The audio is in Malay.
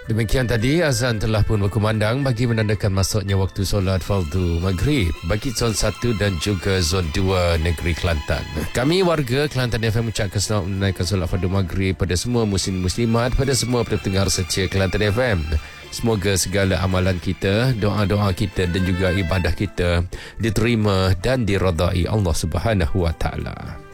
Demikian tadi azan telah pun berkumandang bagi menandakan masuknya waktu solat fardu maghrib bagi zon 1 dan juga zon 2 negeri Kelantan. Kami warga Kelantan FM ucapkan selamat menunaikan solat fardu maghrib pada semua muslim-muslimat, pada semua pendengar setia Kelantan FM. Semoga segala amalan kita, doa-doa kita dan juga ibadah kita diterima dan diredai Allah Subhanahu Wa Taala.